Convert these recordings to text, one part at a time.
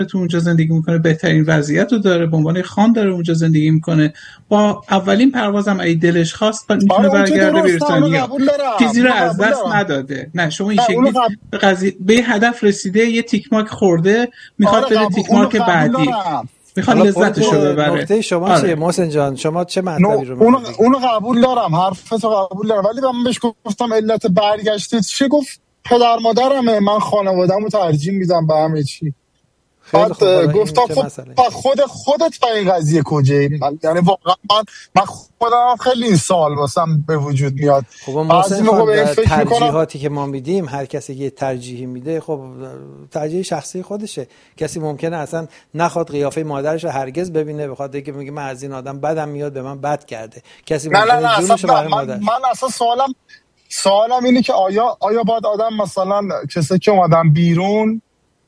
تو اونجا زندگی میکنه بهترین وضعیت رو داره، به عنوان خان داره اونجا زندگی میکنه، با اولین پروازم اگه دلش خواست میتونه برگرده بریتانیا. چیزی رو از دست نداده. نه شما این شکلی به هدف رسیده، یه تیک مارک خورده، میخواد بره تیک مارک بعدی، میخواد لذتشو ببره. نکته شما چیه محسن جان؟ شما چه مطلبی رو میخواید؟ اونو قبول دارم، حرفتو قبول دارم، ولی من بهش گفتم علت برگشتت چیه؟ گفت پدر مادرمه، من خانواده‌مو ترجیح میدم به همه چی. بعد گفتم خب خودت با این قضیه کجایی؟ یعنی واقعا من خودم خیلی این سوال واسم به وجود میاد. خب محسن خان، ترجیحاتی که ما میدیم، هر کسی که ترجیحی میده خب ترجیح شخصی خودشه. کسی ممکنه اصلا نخواد قیافه مادرش رو هرگز ببینه، بخواد که میگه من از این آدم بدم میاد، به من بد کرده. کسی ممکنه جونش برای مادرش. من اصلا سوالم اینه که آیا باید آدم مثلا کسی که اومدن بیرون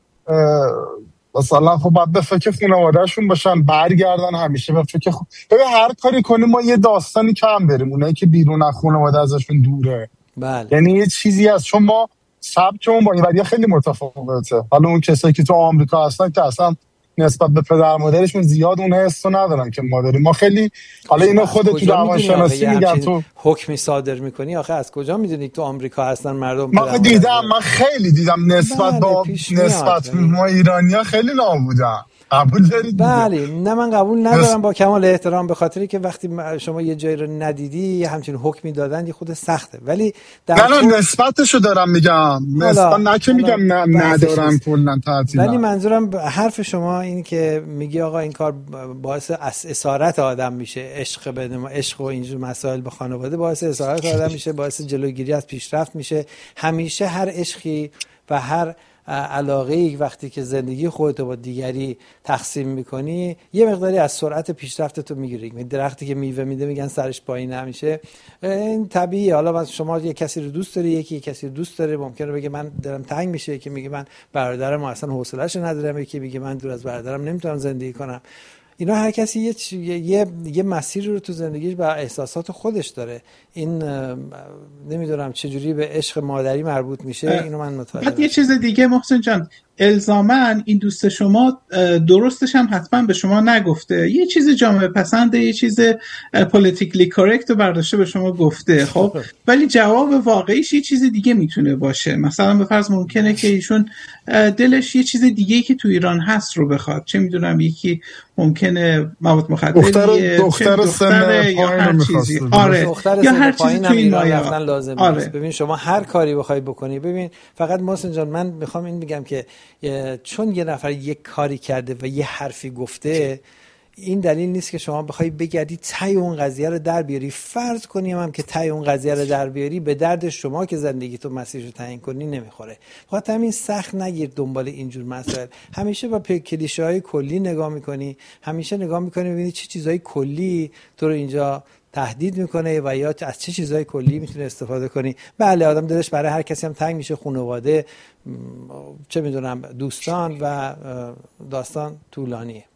مثلا خب باید به فکر خانواده‌شون باشن، برگردن همیشه به فکر ببین هر کاری کنیم ما یه داستانی کم داریم، اونایی که بیرون از خانواده ازشون دوره. بله. یعنی یه چیزی هست، چون ما سبکمون با این وریا خیلی متفاوته. حالا اون کسایی که تو آمریکا هستن که اصلا نسبت به پدر مادرشون زیاد اون حسو ندارن که ما داریم. ما خیلی حالا اینو خودت تو روانشناسی میگن تو حکمی صادر میکنی، آخه از کجا میدونی تو آمریکا هستن مردم؟ من خیلی دیدم نسبت با ما ایرانی‌ها خیلی نابودن. قبول دارید؟ بله. نه من قبول ندارم با کمال احترام، به خاطری که وقتی شما یه جایی رو ندیدی همچین حکمی دادن یه خود سخته. ولی نه نسبتشو دارم میگم، نسبت نه که میگم ندارم کلا تعطیلا. ولی منظورم حرف شما این که میگی آقا این کار باعث اسارت آدم میشه، عشق و اینجور مسائل به خانواده باعث اسارت آدم میشه، باعث جلوگیری از پیشرفت میشه. همیشه هر عشقی و هر علاقه‌ای وقتی که زندگی خودت با دیگری تقسیم میکنی یه مقداری از سرعت پیشرفتت رو میگیری. درختی که میوه میده میگن سرش پایین همیشه، این طبیعیه. حالا شما یه کسی رو دوست داری، یکی کسی رو دوست داره، ممکنه بگه من دلم تنگ میشه، یکی میگه من برادرم اصلا حوصله‌اش ندارم، یکی میگه من دور از برادرم نمیتونم زندگی کنم. اینا هر کسی یه مسیر رو تو زندگیش و احساسات خودش داره. این نمیدونم چجوری به عشق مادری مربوط میشه، اینو من متوجه. بعد یه چیز دیگه محسن جان، الزاماً این دوست شما درستش هم حتما به شما نگفته، یه چیز جامعه پسنده، یه چیز پولیتیکلی کورکت رو برداشته به شما گفته، خب ولی جواب واقعیش یه چیز دیگه میتونه باشه. مثلا به فرض ممکنه که ایشون دلش یه چیز دیگه که تو ایران هست رو بخواد، چه میدونم یکی ممکنه مواد مخدر، دختر یا هر چیزی، آره یا هر چیزی تو این مایه لازم نیست. ببین شما هر کاری بخوای بکنی، ببین فقط محسن جان من میخوام این بگم که چون یه نفر یک کاری کرده و یه حرفی گفته، این دلیل نیست که شما بخوای بگردی تای اون قضیه رو در بیاری. فرض کنیم هم که تای اون قضیه رو در بیاری، به درد شما که زندگی تو مسیرش رو تعیین کنی نمیخوره. خاطر همین سخت نگیر دنبال اینجور مسائل. همیشه با کلیشه‌های کلی نگاه میکنی، همیشه نگاه میکنی ببینی چه چیزای کلی تو رو اینجا تهدید میکنه و یا از چه چیزای کلی میتونه استفاده کنی. بله آدم دلش برای هر کسی هم تنگ میشه، خانواده، چه میدونم دوستان، و داستان طولانیه.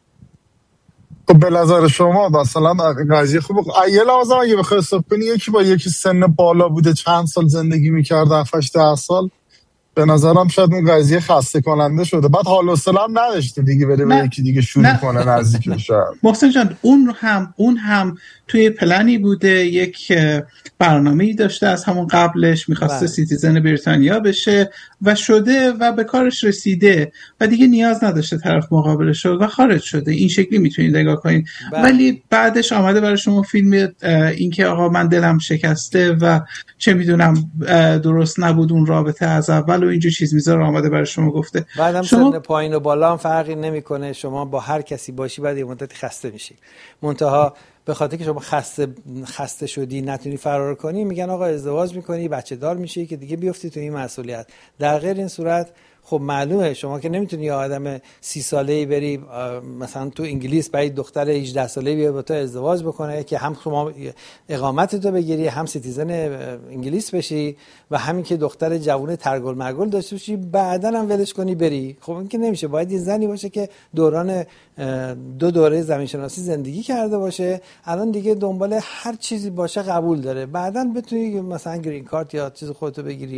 خب به نظر شما مثلا قضیه خوب یه لحظه اگه بخوای حساب کنی یکی با یکی سن بالا بوده چند سال زندگی میکرده 7-8 سال، به نظرم شاید اون قضیه خسته کننده شده، بعد حال و حوصله هم نداشته دیگه بره به یکی دیگه شروع کنه نزدیک بشه. محسن جان اون هم توی پلنی بوده، یک برنامه‌ای داشته از همون قبلش، می‌خواسته سیتیزن بریتانیا بشه و شده و به کارش رسیده و دیگه نیاز نداشته طرف مقابلش رو و خارج شده. این شکلی میتونید نگاه کنید. ولی بعدش آمده برای شما فیلم این که آقا من دلم شکسته و چه میدونم درست نبود اون رابطه از اول و اینجور چیز میذاره، آمده برای شما گفته. بعدم سن پایین و بالا هم فرقی نمیکنه، شما با هر کسی باشی بعد یه مدتی خسته میشی. منتها به خاطر که شما خسته شدی نتونی فرار کنی، میگن آقا ازدواج میکنی، بچه دار میشی که دیگه بیفتی تو این مسئولیت. در غیر این صورت خب معلومه شما که نمیتونی یه آدم 30 ساله‌ای بری مثلا تو انگلیس برای دختر 18 ساله‌ای بیا با تو ازدواج بکنه که هم شما اقامتتو بگیری، هم سیتیزن انگلیس بشی و همین که دختر جوون ترگل مرگل داشته باشی، بعدن هم ولش کنی بری. خب این که نمیشه. باید یه زنی باشه که دوران 2 دوره زمین شناسی زندگی کرده باشه، الان دیگه دنبال هر چیزی باشه قبول داره، بعدن بتونی مثلا گرین کارت یا چیز خودتو بگیری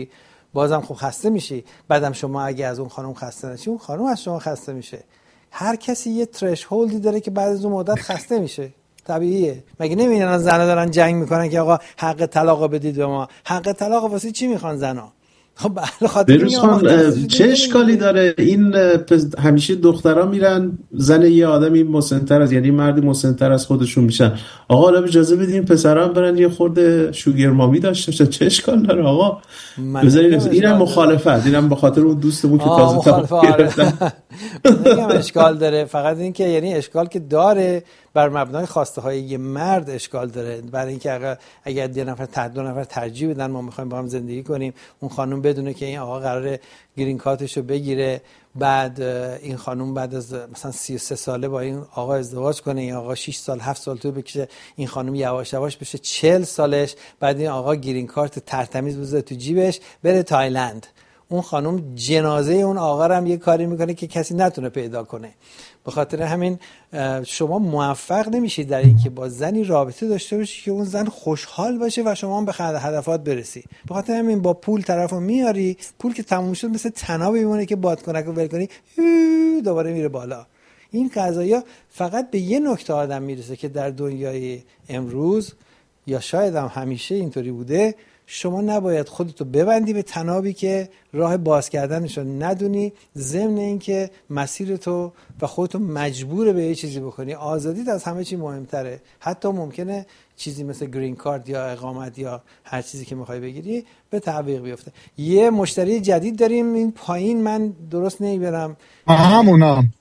بازم خب خسته میشی. بعدم شما اگه از اون خانم خسته نشی، اون خانم از شما خسته میشه. هر کسی یه ترشهولدی داره که بعد از اون مدت خسته میشه. طبیعیه. مگه نمیبینن زنا دارن جنگ میکنن که آقا حق طلاق بدید به ما؟ حق طلاق واسه چی میخوان زنا؟ خب به خاطر بروز چه اشکالی داره؟ این همیشه دخترها میرن زن یه آدمی مسن‌تر از، یعنی مردی مسن‌تر از خودشون میشن. آقا حالا اجازه بدین پسرا هم برن یه خورده شوگر مامی داشته باشن، چه اشکال داره آقا؟ بذارید اینم مخالفت، اینم به خاطر اون دوستمون که تازه تا گرفتن. نمیگم اشکال داره، فقط این که یعنی اشکال که داره بر مبنای خواسته های یه مرد اشکال داره. برای اینکه اگر یه نفر دو نفر ترجیح بدن ما میخوایم با هم زندگی کنیم، اون خانم بدونه که این آقا قراره گرین کارتش رو بگیره، بعد این خانم بعد از مثلا 33 ساله با این آقا ازدواج کنه، این آقا 6 سال 7 سال تو بکشه، این خانم یواش یواش بشه 40 سالش، بعد این آقا گرین کارت ترتمیز بذاره تو جیبش بره تایلند. اون خانم جنازه اون آقا رو هم یه کاری میکنه که کسی نتونه پیدا کنه. به خاطر همین شما موفق نمیشید در این که با زنی رابطه داشته باشی که اون زن خوشحال باشه و شما هم به هدفات برسی. به خاطر همین با پول طرفو میاری، پول که تموم شد مثل طنابی میمونه که بادکنک رو ول کنی دوباره میره بالا. این قضایا فقط به یه نکته آدم میرسه که در دنیای امروز یا شاید هم همیشه اینطوری بوده، شما نباید خودتو ببندی به طنابی که راه باز کردنشو ندونی، ضمن اینکه مسیرتو و خودتو مجبور به یه چیزی بکنی. آزادیت از همه چی مهمتره. حتی ممکنه چیزی مثل گرین کارت یا اقامت یا هر چیزی که میخوای بگیری به تعویق بیفته. یه مشتری جدید داریم این پایین، من درست نمیبرم. همونم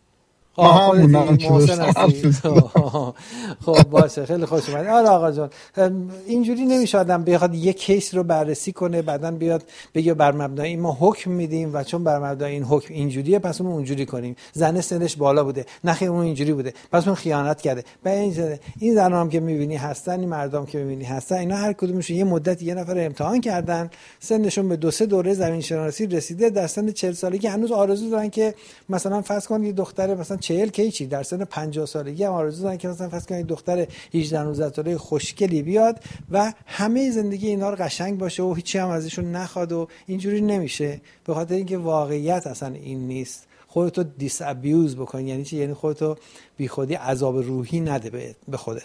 خب باشه، خیلی خوش اومدید. آره آقا جان، اینجوری نمیشه آدم بخواد یک کیس رو بررسی کنه بعدن بیاد بگه بر مبنای این ما حکم میدیم و چون بر مبنای این حکم اینجوریه پس اون اونجوری کنیم. زن سنش بالا بوده، نخیر اون اینجوری بوده پس اون خیانت کرده. این زنا هم که میبینی هستن، این مردم که میبینی هستن، اینا هر کدومشون یه مدت یه نفر امتحان کردن، سنشون به 2-3 دوره زمین شناسی رسیده، در سن 40 سالگی هنوز آرزو دارن که مثلا فرض کن یه دختر مثلا 40 کیچی در سن 50 سالگی هم آرزو دارن که مثلا فرض کنید دختر 18-19 ساله خوشگلی بیاد و همه زندگی اینا رو قشنگ باشه و هیچی هم ازشون نخواد و اینجوری نمیشه. به خاطر اینکه واقعیت اصلا این نیست. خودتو دیس ابیوز بکن. یعنی چی؟ یعنی خودتو بی خودی عذاب روحی نده به خودت.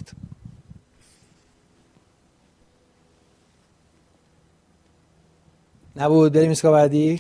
نبود بریم اسکا بعدی.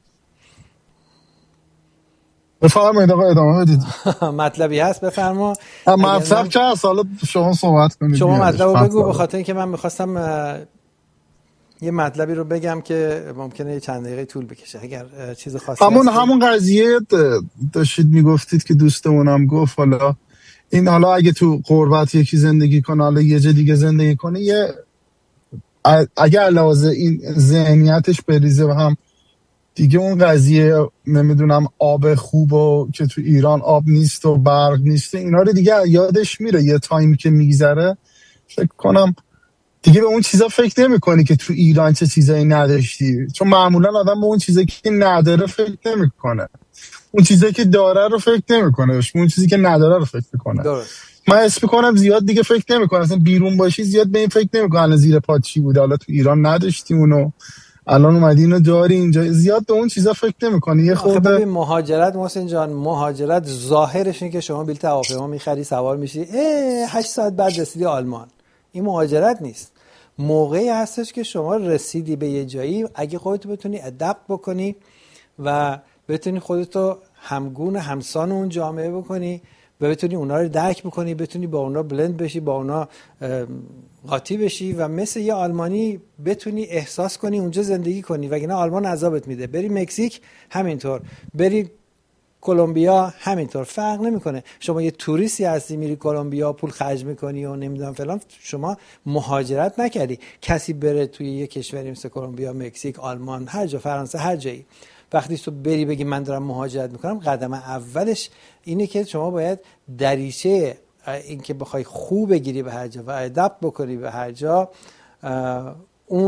بفرمایید آقا ادامه بدید. مطلبی هست بفرما. مطلب چه هست؟ حالا شما صحبت کنید. شما مطلب رو بگو، به خاطر اینکه من میخواستم یه مطلبی رو بگم که ممکنه چند دقیقه طول بکشه اگر چیز خاصی همون قضیه داشتید میگفتید که دوستمونم گفت حالا این حالا اگه تو غربت یکی زندگی کنه حالا یه جا دیگه زندگی کنه، یه اگر لحاظه این ذهنیتش بریزه و هم دیگه اون قضیه نمیدونم آب خوب و که تو ایران آب نیست و برق نیست اینا رو دیگه یادش میره. یه تایمی که میگذره فکر کنم دیگه به اون چیزا فکر نمی‌کنی که تو ایران چه چیزایی نداشتی، چون معمولا آدم به اون چیزایی که نداره فکر نمی‌کنه، اون چیزایی که داره رو فکر نمی‌کنه، اون چیزی که نداره رو فکر می‌کنه. من اسم می‌کنم زیاد دیگه فکر نمی‌کنم، اصلا بیرون باشی زیاد به این فکر نمی‌کنی الان زیر پات چی بوده، حالا تو ایران نداشتی اونو الان اومدی اینو داری اینجا، زیاد به اون چیزا فکر نمی‌کنی. یه خورده مهاجرت محسن جان، مهاجرت ظاهرش اینه که شما بلیط هواپیما می‌خری سوار میشی 8 ساعت بعد رسیدی آلمان. این مهاجرت نیست. موقعی هستش که شما رسیدی به یه جایی، اگه خودتو بتونی ادپت بکنی و بتونی خودتو همگون همسان اون جامعه بکنی و بتونی اونا رو درک بکنی، بتونی با اونا بلند بشی، با اونا قاطی بشی و مثل یه آلمانی بتونی احساس کنی اونجا زندگی کنی، وگرنه آلمان عذابت میده. بری مکزیک همینطور، بری کلمبیا همینطور، فرق نمیکنه. شما یه توریستی هستی میری کلمبیا پول خرج میکنی و نمیدونم فلان، شما مهاجرت نکردی. کسی بره توی یه کشوری مثل کلمبیا، مکزیک، آلمان، هر جا، فرانسه، هر جایی، وقتی تو بری بگی من دارم مهاجرت میکنم، قدم اولش اینه که شما باید دریچه این که بخوای خوب بگیری به هر جا و ادپت بکنی به هر جا، اون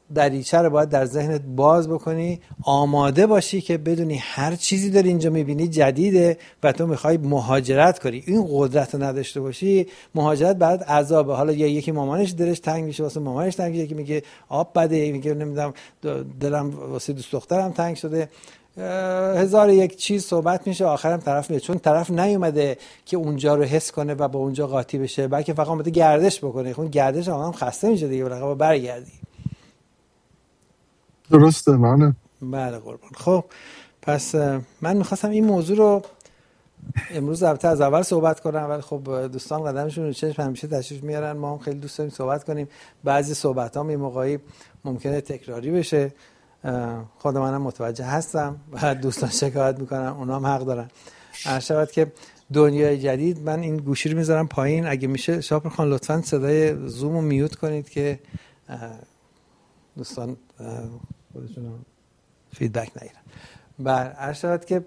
دریچه رو باید در ذهنت باز بکنی، آماده باشی که بدونی هر چیزی داری اینجا میبینی جدیده و تو میخوای مهاجرت کنی. این قدرت رو نداشته باشی، مهاجرت برات عذابه. حالا یا یکی مامانش دلش تنگ میشه واسه مامانش تنگ میشه، یکی میگه آب بده، میگه نمیدونم دلم واسه دوست دخترم تنگ شده، هزار یک چیز صحبت میشه، آخرم طرف میاد، چون طرف نیومده که اونجا رو حس کنه و با اونجا قاطی بشه، بلکه فقط اومده گردش بکنه. خب گردش هم خسته میشه دیگه، بالاخره برگردی. درسته منه. بله قربان. خب پس من میخواستم این موضوع رو امروز البته از اول صحبت کنم، ولی خب دوستان قدمشون رو چشم همیشه تشریف میارن، ما هم خیلی دوست داریم صحبت کنیم. بعضی صحبت ها یه موقعی ممکنه تکراری بشه، خود منم متوجه هستم و دوستان شکایت میکنن، اونا هم حق دارن. هر شود که دنیای جدید، من این گوشی رو میذارم پایین، اگه میشه شاپر خان لطفاً صدای زوم رو میوت کنید که دوستان خودشون فیدبک نگیرن. بر هر شود که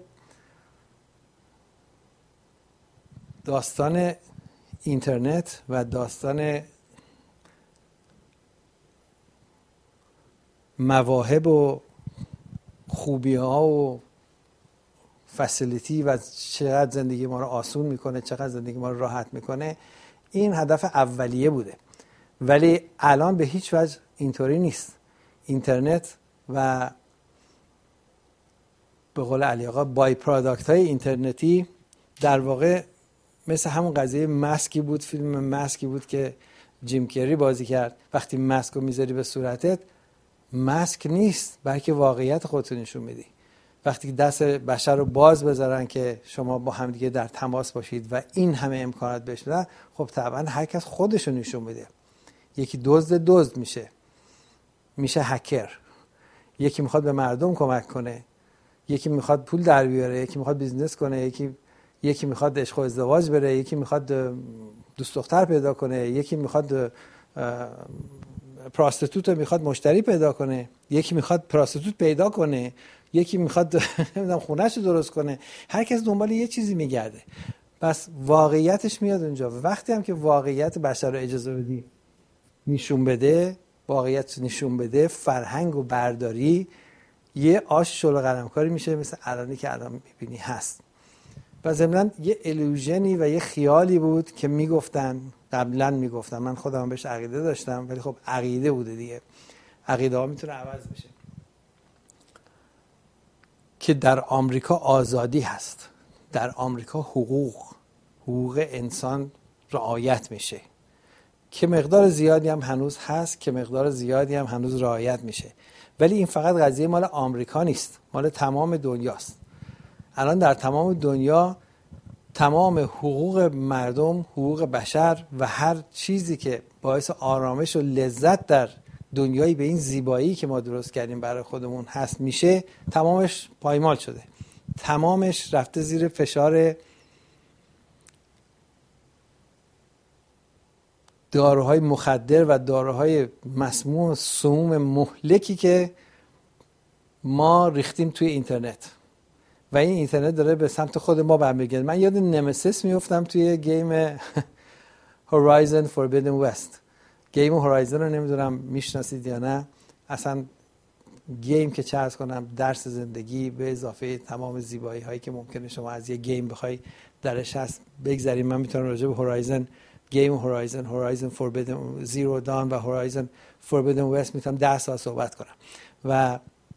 داستان اینترنت و داستان مواهب و خوبی ها و فسیلیتی و چقدر زندگی ما رو آسون میکنه، چقدر زندگی ما رو راحت میکنه، این هدف اولیه بوده. ولی الان به هیچ وجه اینطوری نیست. اینترنت و به قول علی آقا بای پروداکت های اینترنتی در واقع مثل همون قضیه ماسکی بود، فیلم ماسکی بود که جیم کری بازی کرد. وقتی ماسک رو میذاری به صورتت، ماسک نیست بلکه واقعیت خودت نشون میدی. وقتی دست بشر رو باز بذارن که شما با همدیگه در تماس باشید و این همه امکانات بهش بدن، خب طبعا هر کس خودش رو نشون میده. یکی دزد میشه هکر، یکی میخواد به مردم کمک کنه، یکی میخواد پول در بیاره، یکی میخواد بیزنس کنه، یکی میخواد عشق و ازدواج بره، یکی میخواد دوست دختر پیدا کنه، یکی میخواد پراستیتوت میخواد مشتری پیدا کنه، یکی میخواد پراستیتوت پیدا کنه، یکی میخواد نمیدونم خونه‌ش رو درست کنه. هر کس دنبال یه چیزی میگرده. پس واقعیتش میاد اونجا. وقتی هم که واقعیت بشر رو اجازه بدی نشون بده، واقعیت نشون بده، فرهنگ و برداری، یه آش شل قلمکاری میشه مثل الانی که الان میبینی هست. و ضمناً یه ایلوژنی و یه خیالی بود که میگفتن، قبلا میگفتن، من خودم بهش عقیده داشتم، ولی خب عقیده بوده دیگه، عقیده ها میتونه عوض بشه، که در آمریکا آزادی هست، در آمریکا حقوق انسان رعایت میشه، که مقدار زیادی هم هنوز هست، که مقدار زیادی هم هنوز رعایت میشه. ولی این فقط قضیه مال آمریکا نیست، مال تمام دنیاست. الان در تمام دنیا تمام حقوق مردم، حقوق بشر و هر چیزی که باعث آرامش و لذت در دنیایی به این زیبایی که ما درست کردیم برای خودمون هست میشه، تمامش پایمال شده، تمامش رفته زیر فشار داروهای مخدر و داروهای مسموم و سموم مهلکی که ما ریختیم توی اینترنت و این اینترنت داره به سمت خود ما برمیگرده. من یاد نمسیس میافتم توی گیم هورایزن فوربیدن وست. گیم هورایزن رو نمیدونم میشناسید یا نه. اصلا گیم که چه عرض کنم، درس زندگی به اضافه تمام زیبایی هایی که ممکنه شما از یه گیم بخوای درش هست بگذاریم. من میتونم راجع به هورایزن، گیم هورایزن فوربیدن زیرو دان و هورایزن فوربیدن وست میتونم 10 ساعت صحبت کنم. و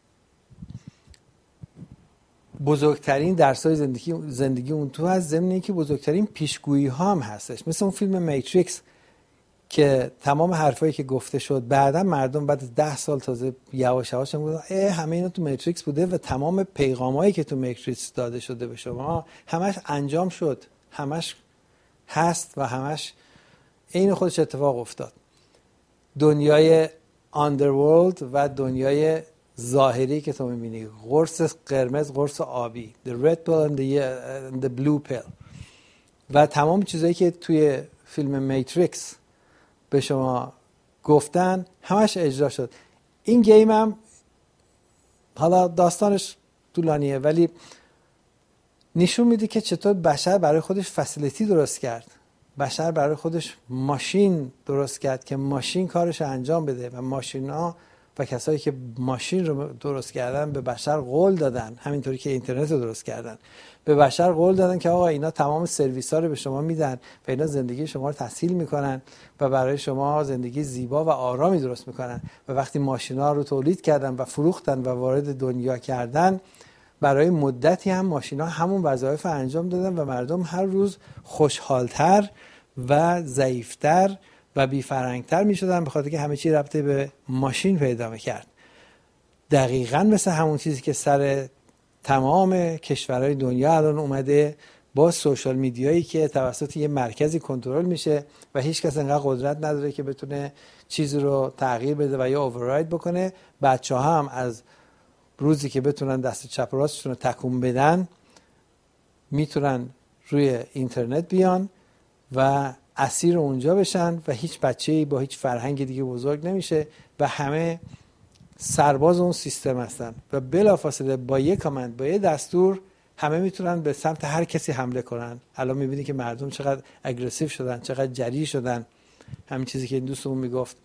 بزرگترین درس‌های زندگی اون تو از ضمن که بزرگترین پیشگویی ها هم هستش، مثل اون فیلم میتریکس که تمام حرفایی که گفته شد بعدا مردم بعد از 10 سال تازه یواش یواش میگن همه اینا تو میتریکس بوده و تمام پیغامایی که تو میتریکس داده شده به شما همش انجام شد، همش هست و همش عین خودش اتفاق افتاد. دنیای آندرورلد و دنیای ظاهری که تو میبینی، قرص قرمز، قرص آبی، the red pill and the blue pill و تمام چیزایی که توی فیلم میتریکس به شما گفتن همش اجرا شد. این گیم هم حالا داستانش طولانیه ولی نشون میده که چطور بشر برای خودش فسیلیتی درست کرد، بشر برای خودش ماشین درست کرد که ماشین کارش انجام بده و ماشین ها و کسایی که ماشین رو درست کردن به بشر قول دادن، همینطوری که اینترنت رو درست کردن به بشر قول دادن که آقا اینا تمام سرویس ها رو به شما میدن و اینا زندگی شما رو تسهیل میکنن و برای شما زندگی زیبا و آرامی درست میکنن. و وقتی ماشینا رو تولید کردن و فروختن و وارد دنیا کردن، برای مدتی هم ماشینا همون وظایف انجام دادن و مردم هر روز خوشحالتر و ضعیفتر و بی‌فرهنگ‌تر می‌شدن، به خاطر که همه چی ربطی به ماشین پیدا می‌کرد. دقیقاً مثل همون چیزی که سر تمام کشورهای دنیا الان اومده با سوشال میدیایی که توسط یه مرکزی کنترل میشه و هیچ کس انقدر قدرت نداره که بتونه چیزی رو تغییر بده و یا اوورراید بکنه. بچه‌ها هم از روزی که بتونن دست چپ و راستشون رو تکون بدن میتونن روی اینترنت بیان و اسیر اونجا بشن و هیچ بچه‌ای با هیچ فرهنگ دیگه بزرگ نمیشه و همه سرباز اون سیستم هستن و بلافاصله با یک کامند، با یک دستور همه میتونن به سمت هر کسی حمله کنن. الان میبینی که مردم چقدر اگریسیو شدن، چقدر جری شدن. همین چیزی که این دوستمون میگفت،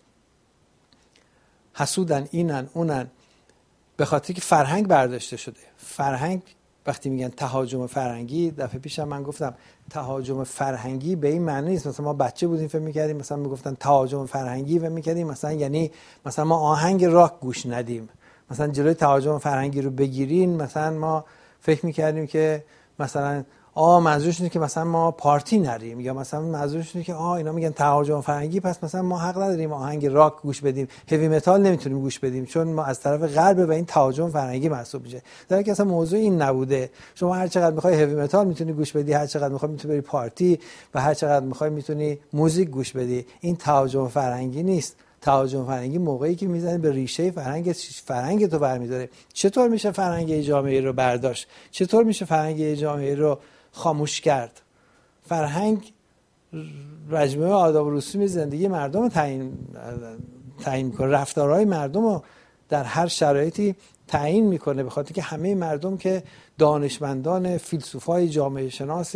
حسودن، اینن اونن، به خاطر که فرهنگ برداشته شده. فرهنگ وقتی میگن تهاجم فرهنگی، دفعه پیشم من گفتم تهاجم فرهنگی به این معنی نیست مثلا ما بچه بودیم فکر می‌کردیم مثلا میگفتن تهاجم فرهنگی و می‌کردیم مثلا یعنی مثلا ما آهنگ راک گوش ندیم، مثلا جلوی تهاجم فرهنگی رو بگیرین. مثلا ما فکر می‌کردیم که مثلا منظورش اینه که مثلا ما پارتی نریم، یا مثلا منظورش اینه که اینا میگن تهاجم فرهنگی پس مثلا ما حق نداریم آهنگ راک گوش بدیم، هیوی متال نمیتونیم گوش بدیم چون ما از طرف غرب و این تهاجم فرهنگی محسوب میشه. در حالی که اصلا موضوع این نبوده. شما هر چقدر میخوای هیوی متال میتونی گوش بدی، هر چقدر میخوای میتونی بری پارتی و هر چقدر میخوای میتونی موزیک گوش بدی. این تهاجم فرهنگی نیست. تهاجم فرهنگی موقعی که میزنه به ریشه فرهنگ تو برمی‌داره. چطور میشه فرهنگ جامعه رو برداشت؟ چطور میشه فرهنگ جامعه رو خاموش کرد؟ فرهنگ مجموعه آداب و رسوم زندگی مردم رو تعیین میکنه، رفتارهای مردم رو در هر شرایطی تعیین میکنه، به خاطر که همه مردم که دانشمندان، فیلسوفای جامعه شناس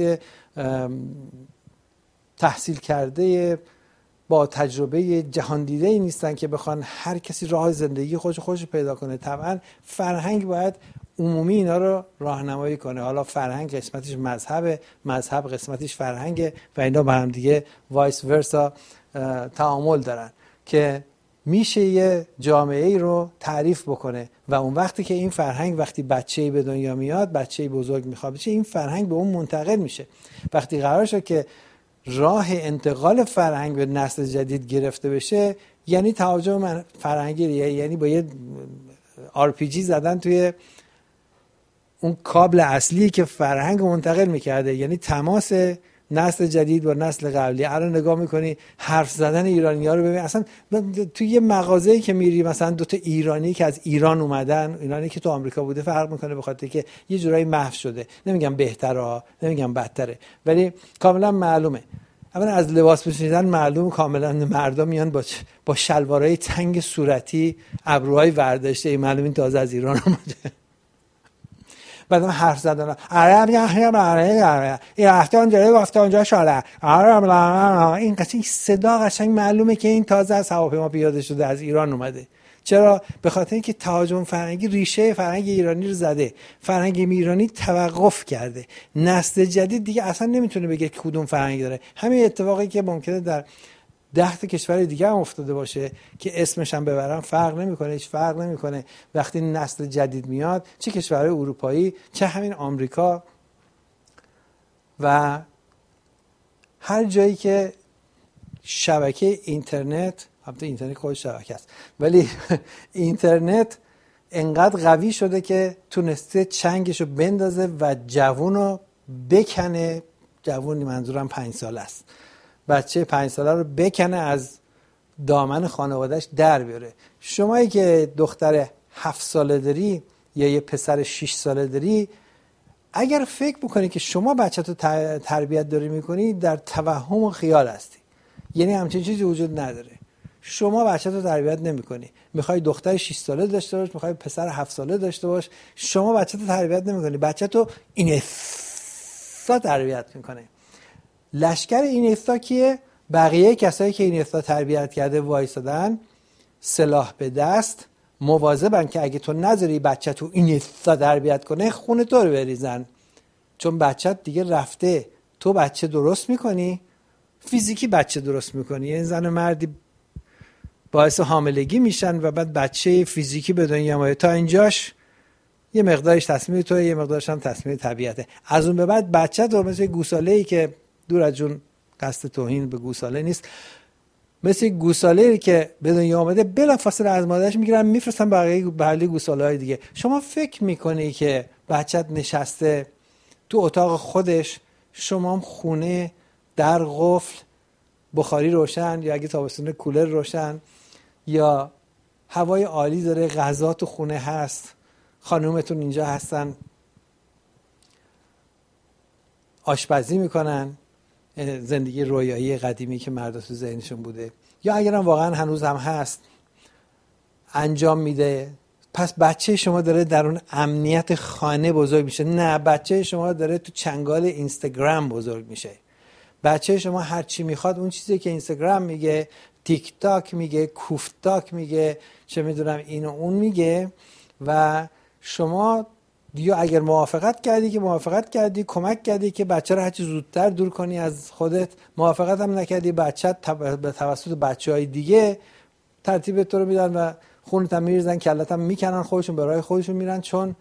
تحصیل کرده با تجربه جهان دیده‌ای نیستن که بخوان هر کسی راه زندگی خودش پیدا کنه. طبعا فرهنگ باید عمومی اینا رو راهنمایی کنه. حالا فرهنگ قسمتش مذهب قسمتش فرهنگه و اینا با هم دیگه وایس ورسا تعامل دارن که میشه یه جامعه‌ای رو تعریف بکنه و اون وقتی که این فرهنگ وقتی بچه‌ای به دنیا میاد، بچه‌ای بزرگ میخواد بشه، این فرهنگ به اون منتقل میشه. وقتی قرار شد که راه انتقال فرهنگ به نسل جدید گرفته بشه، یعنی تهاجم فرهنگی، یعنی با یه RPG زدن توی اون کابل اصلی که فرهنگ منتقل میکرده، یعنی تماس نسل جدید با نسل قبلی. الان نگاه میکنی حرف زدن ایرانی‌ها رو ببین، اصلا توی یه مغازه‌ای که میری مثلا دوتا ایرانی که از ایران اومدن، ایرانی که تو آمریکا بوده فرق میکنه، به خاطر که یه جورایی محو شده. نمیگم بهتره، نمیگم بدتره، ولی کاملا معلومه. اولا از لباس پوشیدن معلوم کاملا مردم میان با شلوارای تنگ صورتی، ابروهای ورداشته، معلوم این تازه از ایران اومده. بعدم حرف زدن این رفته اونجا گفته اونجا شاله، این قشنگ صدا قشنگ معلومه که این تازه از هواپیما پیاده شده از ایران اومده. چرا؟ به خاطر اینکه تهاجم فرهنگی ریشه فرهنگ ایرانی رو زده. فرهنگ ایرانی توقف کرده. نسل جدید دیگه اصلا نمیتونه بگه کدوم فرهنگ داره. همین اتفاقی که ممکنه در 10 کشور دیگه هم افتاده باشه که اسمش هم ببرن فرق نمیکنه، هیچ فرق نمیکنه. وقتی نسل جدید میاد، چه کشورهای اروپایی، چه همین آمریکا و هر جایی که شبکه اینترنت، البته اینترنت خود شبکه است، ولی اینترنت انقدر قوی شده که تونسته چنگشو بندازه و جوونو بکنه. جوونی منظورم 5 ساله است، بچه 5 ساله رو بکنه از دامن خانوادهش در بیاره. شمایی که دختر 7 ساله داری یا یه پسر 6 ساله داری، اگر فکر بکنی که شما بچه‌تو تربیت داری میکنی، در توهم و خیال هستی. یعنی همچین چیزی وجود نداره. شما بچه‌تو تربیت نمی‌کنی. می‌خوای دختر 6 ساله داشته باش، می‌خوای پسر 7 ساله داشته باش، شما بچه‌تو تربیت نمی‌کنی. بچه‌تو اینستا تربیت می‌کنه. لشکر اینستا کیه؟ بقیه کسایی که اینستا تربیت کرده وایسادن، سلاح به دست مواظبن که اگه تو نذاری بچه تو اینستا تربیت کنه خون تو رو بریزن، چون بچه دیگه رفته. تو بچه درست میکنی، فیزیکی بچه درست میکنی. یعنی زن و مردی باعث حاملگی میشن و بعد بچه فیزیکی به دنیا میاد. تا اینجاش یه مقدارش تصمیم توئه، یه مقدارش هم تصمیم طبیعته. از اون به بعد بچه تو مثل گوساله‌ای که دور از جون قصد توهین به گوساله نیست، مثل گوساله‌ای که به دنیا آمده بلافاصله از مادرش میگیرن میفرستن بقیه گوساله‌های دیگه. شما فکر میکنی که بچت نشسته تو اتاق خودش، شما هم خونه در قفل، بخاری روشن یا اگه تابستون کولر روشن، یا هوای عالی داره، غذا تو خونه هست، خانومتون اینجا هستن آشپزی میکنن، زندگی رویایی قدیمی که مردا تو ذهنشون بوده، یا اگرم واقعا هنوز هم هست انجام میده. پس بچه شما داره در اون امنیت خانه بزرگ میشه. نه، بچه شما داره تو چنگال اینستاگرام بزرگ میشه. بچه شما هر چی میخواد، اون چیزی که اینستاگرام میگه، تیک تاک میگه، کوفتاک میگه، چه میدونم اینو اون میگه. و شما یا اگر موافقت کردی که موافقت کردی، کمک کردی که بچه رو هر چی زودتر دور کنی از خودت، موافقت هم نکردی بچه به توسط بچه‌های دیگه ترتیب تو رو میدن و خونت هم میریزن، کلت هم میکنن، خودشون به راه خودشون میرن. چون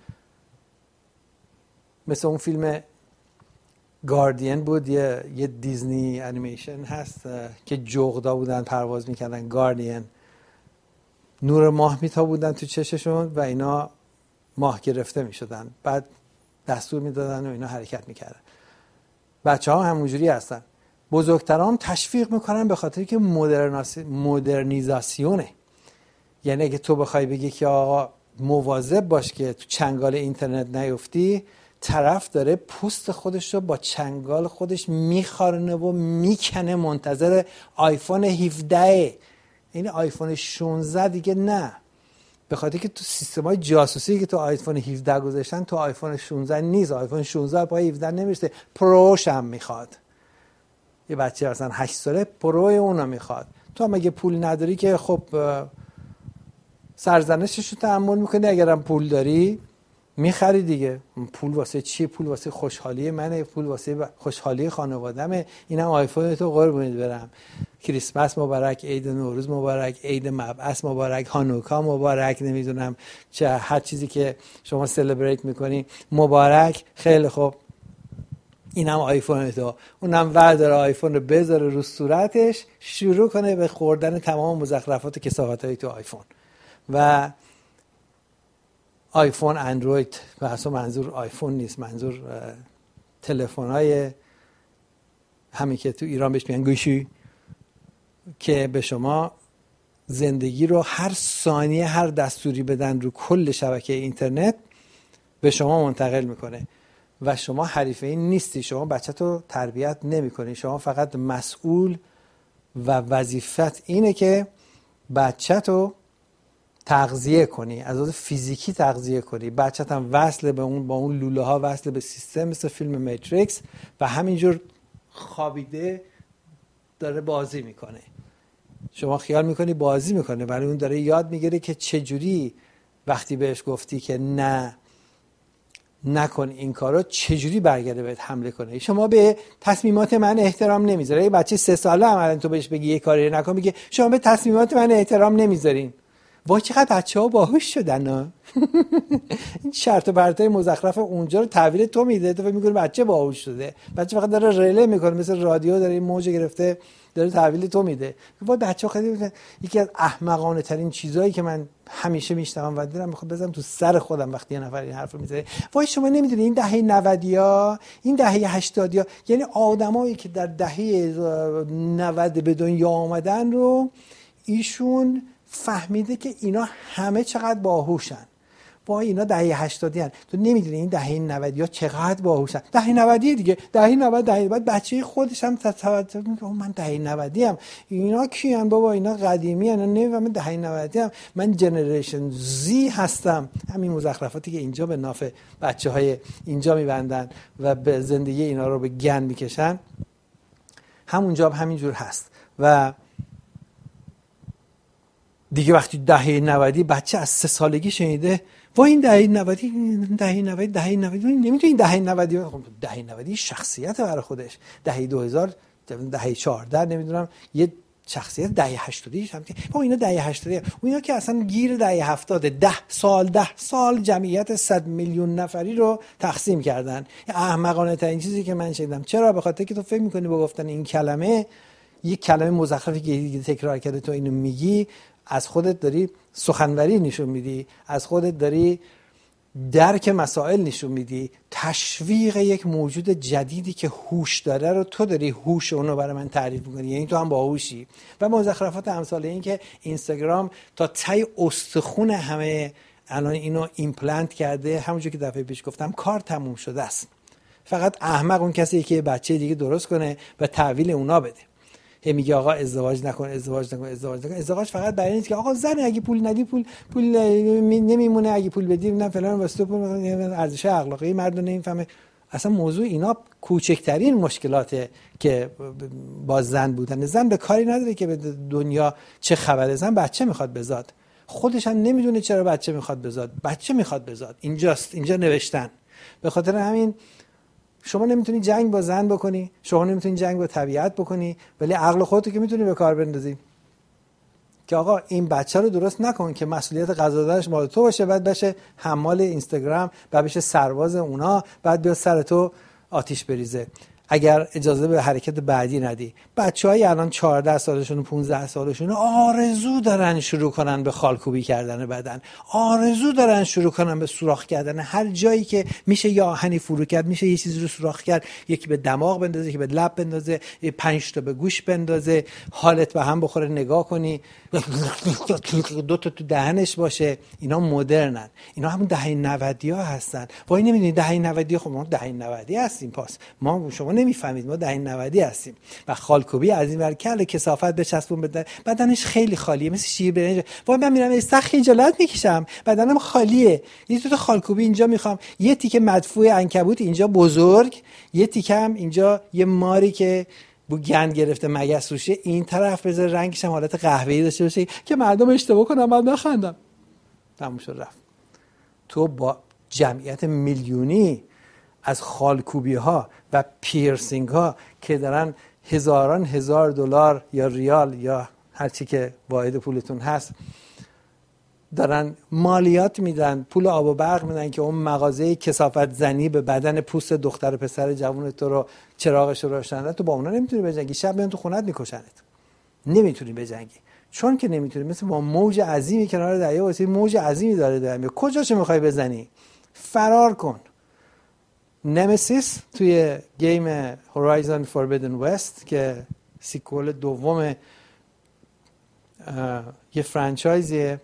مثل اون فیلم گاردین بود، یه دیزنی انیمیشن هست که جغدا بودن پرواز میکردن، گاردین، نور ماه میتابوندن تو چششون و اینا ماه گرفته میشدن، بعد دستور میدادن و اینا حرکت میکردن. بچه ها همونجوری هستن. بزرگتران تشویق میکنن به خاطر که مدرنیزاسیونه. یعنی اگه تو بخوای بگی که آقا مواظب باش که تو چنگال اینترنت نیفتی، طرف داره پوست خودش رو با چنگال خودش میخارنه و میکنه، منتظر آیفون 17. این آیفون 16 دیگه نه، به خاطر که تو سیستم‌های جاسوسی که تو آیفون 17 گذاشتن تو آیفون 16 نیست. آیفون 16 پای 17 نمیرسه، پروش هم میخواد. یه بچه مثلا 8 ساله پرو اونو میخواد. تو هم اگه پول نداری که خب سرزنشش رو تحمل میکنی، اگرم پول داری میخری دیگه. پول واسه چیه؟ پول واسه خوشحالی منه، پول واسه خوشحالی خانوادمه. اینم آیفون تو قربونت برم. کریسمس مبارک، عید نوروز مبارک، عید مبعث مبارک، هانوکا مبارک، نمیدونم چه هر چیزی که شما سلبریت میکنی مبارک. خیلی خوب، اینم آیفون تو. اونم ورداره آیفون رو بذاره رو صورتش، شروع کنه به خوردن تمام مزخرفات و کثافت‌های تو آیفون. و آیفون، اندروید، و اصلا منظور آیفون نیست، منظور تلفن‌های همین که تو ایران بهش میگن گوشی، که به شما زندگی رو هر ثانیه هر دستوری بدن رو کل شبکه اینترنت به شما منتقل میکنه و شما حریف این نیستی. شما بچه‌تو تربیت نمی‌کنی، شما فقط مسئول و وظیفت اینه که بچه‌تو تغذیه کنی، از لحاظ فیزیکی تغذیه کنی. بچه‌ت هم وصل به اون، با اون لوله ها وصل به سیستم مثل فیلم ماتریکس و همینجور خوابیده داره بازی میکنه. شما خیال میکنی بازی میکنه، ولی اون داره یاد میگیره که چجوری وقتی بهش گفتی که نه نکن این کارو، چجوری برگرده بهت حمله کنه. شما به تصمیمات من احترام نمیذاره. یه بچه 3 ساله هم الان تو بهش بگی یه کاری نکن، میگه شما به تصمیمات من احترام نمیذارین. وای چقدر بچه‌ها باهوش شدن ها. این شرط و پرتای مزخرف اونجا رو تحویل تو میده، تو فکر می‌کنی بچه باهوش شده. بچه فقط داره رله میکنه، مثل رادیو داره این موج گرفته داره تحویل تو میده. وای بچه‌ها خیلی یکی از احمقانه ترین چیزایی که من همیشه میشنوم و دلم میخواد بزنم تو سر خودم وقتی یه نفر این حرفو میزنه. وای شما نمیدونی این دهه 90 این دهه 80 یعنی آدمایی که در دهه 90 به دنیا آمدن رو ایشون فهمیده که اینا همه چقدر باهوشن. وای اینا دهه 80 ان، تو نمیدونی این دهه 90 چقدر باهوشن. دهه 90 دیگه، دهه 90 بعد بچه خودش هم توجه میکنه من دهه 90 ام. اینا کیان بابا؟ اینا قدیمی ان، نمیفهمم دهه 90 ام. من جنریشن زی هستم. همین مزخرفاتی که اینجا به نافع بچهای اینجا میبندن و به زندگی اینا رو به گند میکشن، همونجا همینجور هست. و دیگه وقتی دهه 90 بچه از 3 سالگی شنیده و این دهه 90 نمیتونی دهه 90 شخصیت برای خودش، دهه 2000 دهه 14 نمیدونم یه شخصیت دهه 80 هم که با اینا دهه 80 اینا که اصلا گیر دهه 70 10 سال جمعیت 100 میلیون نفری رو تقسیم کردن. احمقانه ترین چیزی که من شنیدم. چرا؟ به خاطر که تو فکر میکنی با گفتن این کلمه، یک کلمه مزخرفی که دیگه تکرار کرده تو اینو میگی، از خودت داری سخنوری نشون میدی، از خودت داری درک مسائل نشون میدی، تشویق یک موجود جدیدی که هوش داره رو تو داری هوش اونو برای من تعریف میکنی، یعنی تو هم باهوشی. و مزخرفات امثال این که اینستاگرام تا ته استخون همه الان اینو ایمپلنت کرده، همونجوری که دفعه پیش گفتم کار تموم شده است. فقط احمق اون کسی که بچه دیگه درست کنه و تحویل اونا بده. میگه آقا ازدواج نکن. ازدواج فقط برای اینه که آقا زن اگه پول ندی پول نمیمونه، اگه پول بدی نه فلان واسه پول ارزش اخلاقی مرد نمیفهمه. اصلا موضوع اینا کوچکترین مشکلاته که با زن بودن. زن به کاری نداره که به دنیا چه خبره، زن بچه میخواد بزاد، خودش هم نمیدونه چرا بچه میخواد بزاد، بچه میخواد بزاد. اینجا نوشتن. به خاطر همین شما نمیتونی جنگ با زن بکنی، شما نمیتونی جنگ با طبیعت بکنی، ولی عقل خودتو که میتونی به کار بندازی که آقا این بچه رو درست نکن که مسئولیت غذا دادنش مال تو باشه، بعد بشه حمال اینستاگرام، بعد بشه سرباز اونا، بعد بیاد سر تو آتیش بریزه اگر اجازه به حرکت بعدی ندی. بچه‌های الان 14 سالشون و 15 سالشون آرزو دارن شروع کنن به خالکوبی کردن بدن، آرزو دارن شروع کنن به سوراخ کردن هر جایی که میشه، یا آهنی فرو کرد، میشه یه چیزی رو سوراخ کرد، یکی به دماغ بندازه، یکی به لب بندازه، 5 تا به گوش بندازه، حالت به هم بخوره نگاه کنی 2 تا تو دهنش باشه. اینا مدرنن، اینا همون دهه 90 ها هستن. وای نمیدونی دهه 90 خب ما دهه 90 هستیم، پاس ما شما نمیفهمید ما دهه 90 هستیم. و خالکوبی از این ور کله کثافت بچسبون بدنش خیلی خالیه مثل شیر برنج. وای من میرم استخ خجالت میکشم، بدنم خالیه. یه تو خالکوبی اینجا میخوام، یه تیکه مدفوع عنکبوت اینجا بزرگ، یه تیکه هم اینجا یه ماری که بو گند گرفته مگس روشه این طرف بذاره، رنگش هم حالت قهوه‌ای داشته باشه که مردم اشتباه کنن بعد نخندم. تموم شد رفت. تو با جمعیت میلیونی از خالکوبی ها و پیرسینگ ها که دارن هزاران هزار دلار یا ریال یا هر چی که واحد پولتون هست دارن مالیات میدن، پول آب و برق میدن که اون مغازه کثافت زنی به بدن پوست دختر پسر جوون تو رو چراغش رو روشن، تو با اونا نمیتونی بجنگی، شب میان تو خونت میکشنت. نمیتونی بجنگی چون که نمیتونی. مثل با موج عظیمی کنار دریا واسه موج عظیمی داره دریا، کجاشو میخوای بزنی؟ فرار کن. نمسیس توی گیم هورایزن فوربیدن وست که سیکوال دوم یه فرانچایزیه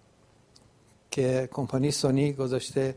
که کمپانی سونی گذاشته،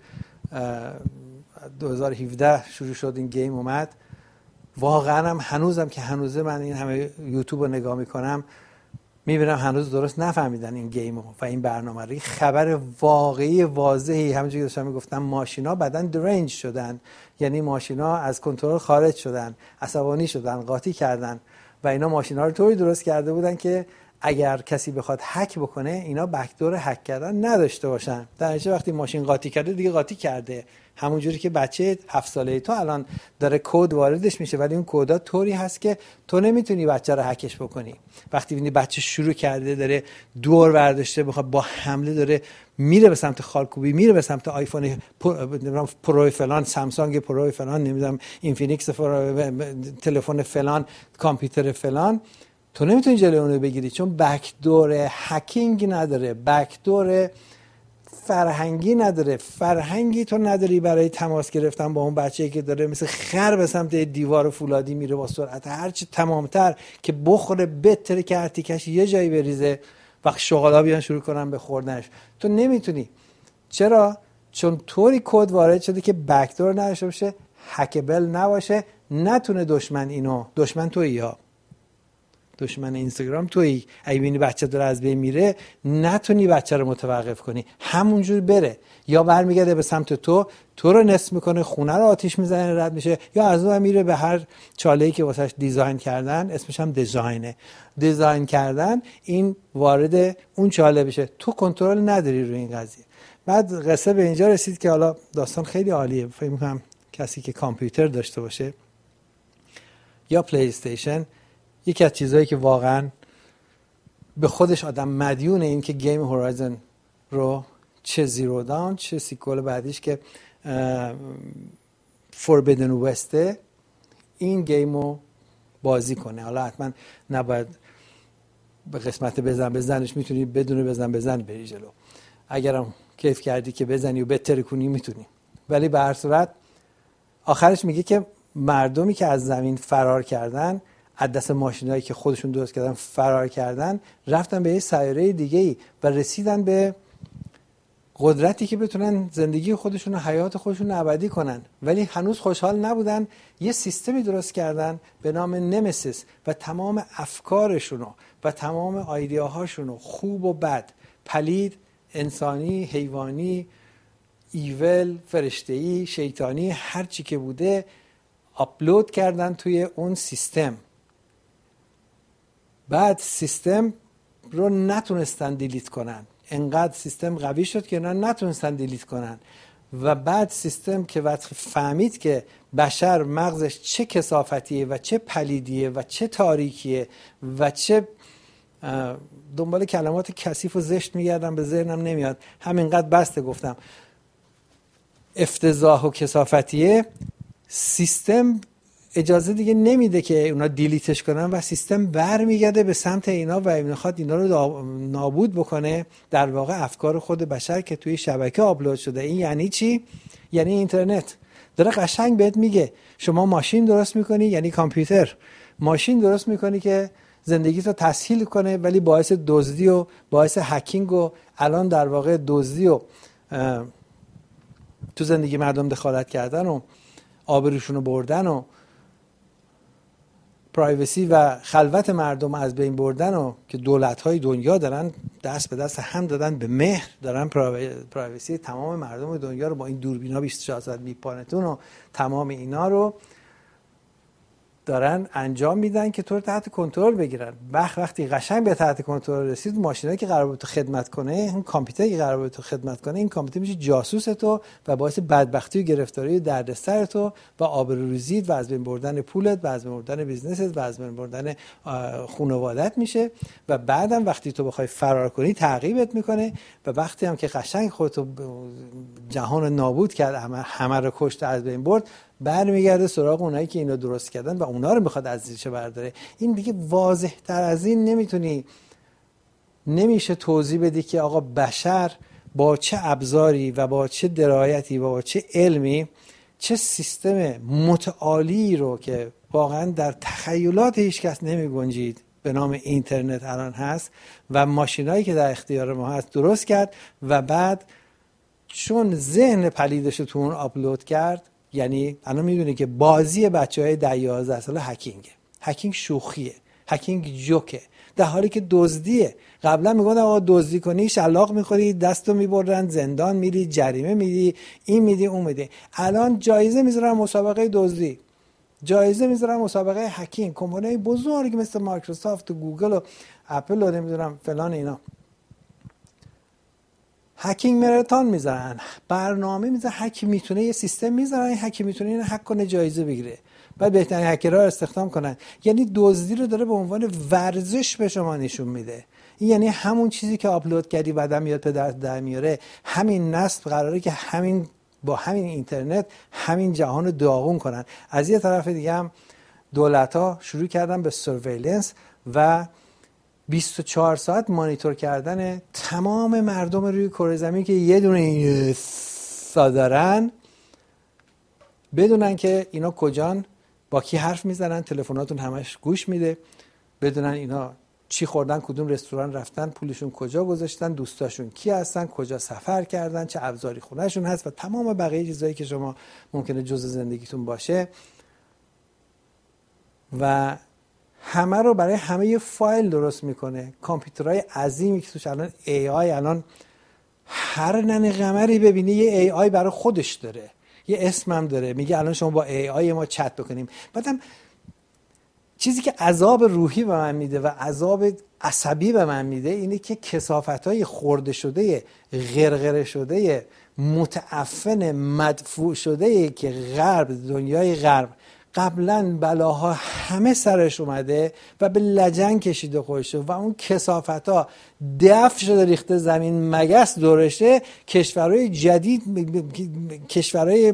2017 شروع شد این گیم اومد. واقعا هم هنوزم که هنوزه من این همه یوتیوب رو نگاه میکنم میبینم هنوز درست نفهمیدن این گیمو و این برنامه رو. خبر واقعی واضحی همونجوری که داشتم میگفتم، ماشینا بعدن درنج شدن، یعنی ماشینا از کنترل خارج شدن، عصبانی شدن، قاطی کردن و اینا ماشینا رو طوری درست کرده بودن که اگر کسی بخواد هک بکنه اینا بکدور هک کردن نداشته باشن. در نتیجه وقتی ماشین قاطی کرده دیگه قاطی کرده، همونجوری که بچه 7 ساله تو الان داره کد واردش میشه ولی اون کدا طوری هست که تو نمیتونی بچه رو هکش بکنی. وقتی ببینی بچه شروع کرده داره دور برداشته بخواد با حمله داره میره به سمت خالکوبی، میره به سمت آیفون پرو فلان، سامسونگ پرو فلان، نمیدونم اینفینیکس تلفن فلان، کامپیوتر فلان، تو نمیتونی جلوی اون رو بگیری چون بکدور هکینگ نداره، بکدور فرهنگی نداره. فرهنگی تو نداری برای تماس گرفتن با اون بچه‌ای که داره مثل خر به سمت دیوار فولادی میره با سرعت هرچی تمامتر که بخوره بهتره که ارتیکش یه جایی بریزه وقت شغلا بیان شروع کنن به خوردنش. تو نمیتونی. چرا؟ چون طوری کد وارد شده که بکدور نداشته باشه، هکبل نباشه، نتونه دشمن اینو، دشمن تویی ها، دشمن اینستاگرام تویی. اگه ببینی بچه داره از بین میره نتونی بچه رو متوقف کنی، همونجور بره، یا برمیگرده به سمت تو رو نصف میکنه، خونه رو آتیش میزنه رد میشه، یا از اون میره به هر چاله‌ای که واسش دیزاین کردن، اسمش هم دیزاین کردن، این وارد اون چاله بشه. تو کنترل نداری روی این قضیه. بعد قصه به اینجا رسید که حالا داستان خیلی عالیه، فکر می‌کنم کسی که کامپیوتر داشته باشه یا پلی استیشن، یکی از چیزهایی که واقعا به خودش آدم مدیون این که گیم هورایزن رو، چه زیرو داون چه سیکوال بعدیش که فوربیدن وسته، این گیم رو بازی کنه. حالا حتما نباید به قسمت بزنش، میتونی بدون بزن بری جلو، اگرم کیف کردی که بزنی و بهتر کنی میتونی. ولی به هر صورت آخرش میگه که مردمی که از زمین فرار کردن، از دست ماشینایی که خودشون درست کردن فرار کردن، رفتن به یه سیاره دیگه‌ای و رسیدن به قدرتی که بتونن زندگی خودشون و حیات خودشون رو ابدی کنن، ولی هنوز خوشحال نبودن. یه سیستمی درست کردن به نام نمسیس و تمام افکارشون و تمام ایده‌هاشون، خوب و بد، پلید، انسانی، حیوانی، ایول، فرشته‌ای، شیطانی، هر چی که بوده آپلود کردن توی اون سیستم. بعد سیستم رو نتونستن دیلیت کنن، انقدر سیستم قوی شد که نتونستن دیلیت کنن. و بعد سیستم که وقتی فهمید که بشر مغزش چه کثافتیه و چه پلیدیه و چه تاریکیه و چه دنبال کلمات کثیف و زشت میگردم به ذهنم نمیاد، همینقدر بسته گفتم، افتضاح و کثافتیه، سیستم اجازه دیگه نمیده که اونا دیلیتش کنن و سیستم برمیگرده به سمت اینا و میخواد اینا رو نابود بکنه. در واقع افکار خود بشر که توی شبکه آپلود شده. این یعنی چی؟ یعنی اینترنت داره قشنگ بهت میگه شما ماشین درست میکنی، یعنی کامپیوتر، ماشین درست میکنی که زندگی تو تسهیل کنه، ولی باعث دزدی و باعث هکینگ و الان در واقع دزدی و تو زندگی مردم دخالت کردن و آبروشون رو بردن و پرایوسی و خلوت مردم از بین بردن و که دولت‌های دنیا دارن دست به دست هم دادن به مهر، دارن پرایوسی تمام مردم دنیا رو با این دوربینا 24 ساعت میپانتون و تمام اینا رو دارن انجام میدن که تو رو تحت کنترل بگیرن. وقتی قشنگ به تحت کنترل رسید، ماشینایی که قرار بود تو خدمت کنه، این کامپیوتری که قرار بود تو خدمت کنه، این کامپیوتر میشه جاسوس تو و باعث بدبختی و گرفتاری و دردسر تو و آبروریزیت و از بین بردن پولت و از بین بردن بیزنست و از بین بردن خانوادت میشه. و بعدم وقتی تو بخوای فرار کنی تعقیبت میکنه و وقتی هم که قشنگ خودتو جهان نابود کرد، همه رو کشت، از بین برد، برمیگرده سراغ اونایی که اینو درست کردن و اونا رو میخواد از زیرش برداره. این دیگه واضح تر از این نمیشه توضیح بدی که آقا بشر با چه ابزاری و با چه درایتی و با چه علمی چه سیستم متعالی رو که واقعا در تخیلات هیچ کس نمی گنجید به نام اینترنت الان هست و ماشینایی که در اختیار ما هست درست کرد و بعد چون ذهن پلیدش رو تو اون آپلود کرد. یعنی الان میدونی که بازی بچهای 10-11 ساله هکینگ شوخیه، هکینگ جوکه، در حالی که دزدیه. قبلا میگفتن آقا دزدی کنی شلاق میخوری، دستو میبرن، زندان میری، جریمه میدی، این میدی اون میدی. الان جایزه میذارن مسابقه دزدی، جایزه میذارن مسابقه هکینگ. کمپانیای بزرگ مثل مایکروسافت و گوگل و اپل و نمیدونم فلان اینا هکینگ ماراتون میذارن، برنامه میذارن، هک میتونه یه سیستم میذارن، این هک میتونه اینو هک کنه جایزه بگیره، بعد بهترین هکرها رو استخدام کنن. یعنی دزدی رو داره به عنوان ورزش به شما نشون میده. این یعنی همون چیزی که آپلود کردی بعدم میاد پدرت در میاره. همین نسل قراره که با همین اینترنت همین جهان رو داغون کنن. از یه طرف دیگه هم دولت‌ها شروع کردن به سرویلنس و 24 ساعت مانیتور کردن تمام مردم روی کره زمین که یه دونه این دارن، بدونن که اینا کجان، با کی حرف میزنن، تلفناتون همش گوش میده، بدونن اینا چی خوردن، کدوم رستوران رفتن، پولشون کجا گذاشتن، دوستاشون کی هستن، کجا سفر کردن، چه ابزاری خونهشون هست و تمام بقیه چیزایی که شما ممکنه جزء زندگیتون باشه. و همه رو برای همه یه فایل درست میکنه. کامپیوترهای عظیمی که توش الان AI الان هر ننه قمری ببینی یه AI برای خودش داره، یه اسمم داره، میگه الان شما با AI ما چت بکنیم. بعدم چیزی که عذاب روحی به من میده و عذاب عصبی به من میده اینه که کثافت‌های خورده شده، غرغره شده، متعفن، مدفوع شده که غرب، دنیای غرب قبلا بلاها همه سرش اومده و به لجن کشیده خودشه و اون کثافت‌ها دفع شده ریخته زمین، مگس دورشه. کشورهای جدید، کشورهای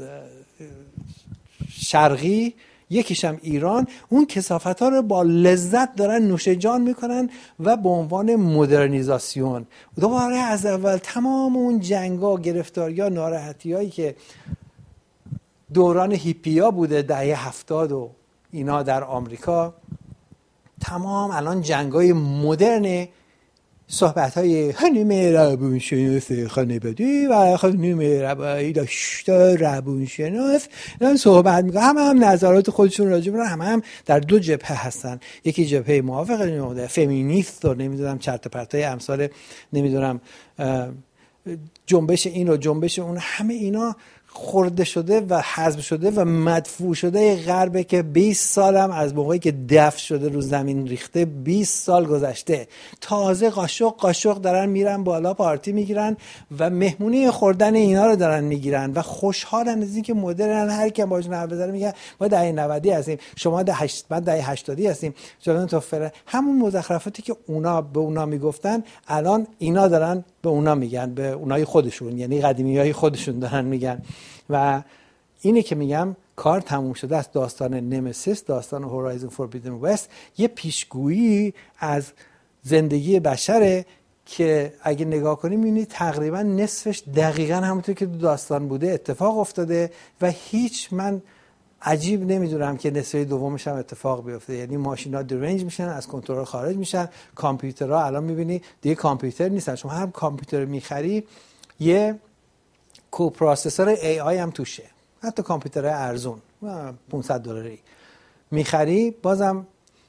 شرقی، یکیشم ایران، اون کثافت‌ها رو با لذت دارن نوش جان میکنن و به عنوان مدرنیزاسیون دوباره از اول تمام اون جنگا، گرفتاری‌ها، ناراحتی‌هایی که دوران هیپیا بوده دهه 70 و اینا در آمریکا، تمام الان جنگای مدرن، صحبت‌های خانم روانشناس خانوادگی و خانم روایی داشته روانشناس الان صحبت می‌کنن، هم نظرات خودشون راجع به هم در دو جبهه هستن. یکی جبهه موافق فمینیست و نمیدونم چرت و پرتای امثال نمیدونم جنبش این و جنبش اون، همه اینا خورده شده و حذف شده و مدفوع شده غربه که 20 سالم از موقعی که دفن شده رو زمین ریخته 20 سال گذشته. تازه قاشق دارن میرن بالا پارتی میگیرن و مهمونی خوردن اینا رو دارن میگیرن و خوشحالن از اینکه مدرن. هر کی باهاش حرف بزنه میگه ما دهه 90 هستیم، شما دهه 80 هستیم، شما تو همون مزخرفاتی که اونا به اونا میگفتن الان اینا دارن به اونا میگن، به اونای خودشون، یعنی قدیمیای خودشون دارن میگن. و اینه که میگم کار تموم شده است. داستان نمسیس، داستان هورایزن فوربیدن وست یه پیشگویی از زندگی بشره که اگه نگاه کنیم میبینید تقریبا نصفش دقیقاً همونطور که داستان بوده اتفاق افتاده و من عجیب نمیدونم که نصف دومش هم اتفاق بیفته. یعنی ماشینا درنج میشن، از کنترل خارج میشن. کامپیوترها الان میبینی دیگه کامپیوتر نیستن، شما هر کامپیوتر میخری یه کوپروسسور AI هم توشه. حتی کامپیوتر ارزون $500 میخری بازم